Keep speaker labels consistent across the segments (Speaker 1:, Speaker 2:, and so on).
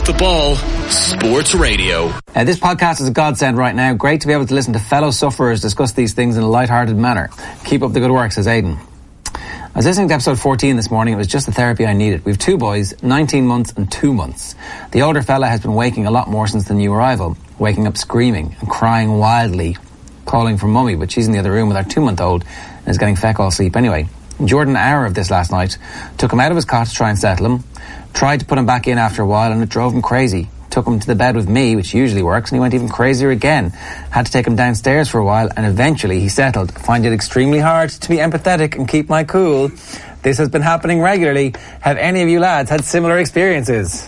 Speaker 1: Off the Ball Sports Radio.
Speaker 2: This podcast is a godsend right now. Great to be able to listen to fellow sufferers discuss these things in a light-hearted manner. Keep up the good work, says Aidan. I was listening to episode 14 this morning. It was just the therapy I needed. We've 2 boys, 19 months and 2 months. The older fella has been waking a lot more since the new arrival, waking up screaming and crying wildly, calling for mummy, but she's in the other room with our 2-month-old and is getting feck all sleep anyway. Jordan, an hour of this last night, took him out of his cot to try and settle him, tried to put him back in after a while, and it drove him crazy. Took him to the bed with me, which usually works, and he went even crazier again. Had to take him downstairs for a while, and eventually he settled. Find it extremely hard to be empathetic and keep my cool. This has been happening regularly. Have any of you lads had similar experiences?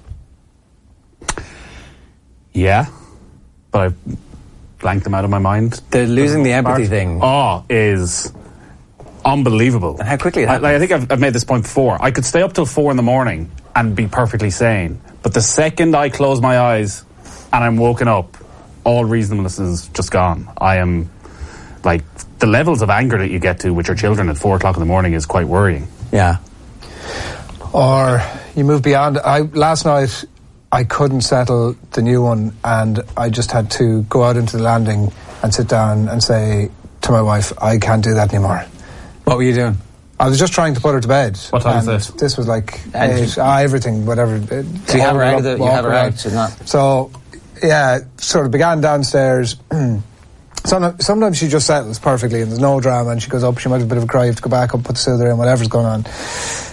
Speaker 3: Yeah, but I blanked them out of my mind.
Speaker 2: The losing the empathy thing.
Speaker 3: Oh, is unbelievable.
Speaker 2: And how quickly it happens.
Speaker 3: I think I've made this point before. I could stay up till 4 a.m. and be perfectly sane. But the second I close my eyes and I'm woken up, all reasonableness is just gone. I am, like, the levels of anger that you get to with your children at 4 o'clock in the morning is quite worrying.
Speaker 2: Yeah.
Speaker 4: Or you move beyond. Last night, I couldn't settle the new one, and I just had to go out into the landing and sit down and say to my wife, I can't do that anymore.
Speaker 2: What were you doing?
Speaker 4: I was just trying to put her to bed.
Speaker 3: What time is this?
Speaker 4: This was like 8, everything, whatever.
Speaker 2: So you have her out? You have her out? She's not.
Speaker 4: So, yeah, sort of began downstairs. Sometimes she just settles perfectly and there's no drama, and she goes up, she might have a bit of a cry, you have to go back up, put the soother in, whatever's going on.